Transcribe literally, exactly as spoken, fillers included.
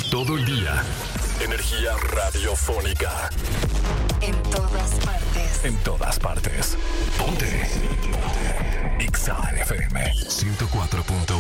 Todo el día. Energía radiofónica. En todas partes. En todas partes. Ponte. Ponte. X A F M ciento cuatro punto uno.